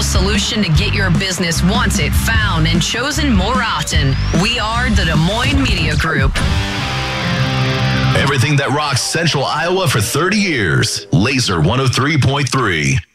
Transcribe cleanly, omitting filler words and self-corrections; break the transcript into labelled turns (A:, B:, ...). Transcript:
A: professional solution to get your business wanted, found, and chosen more often. We are the Des Moines Media Group.
B: Everything that rocks Central Iowa for 30 years. Laser 103.3.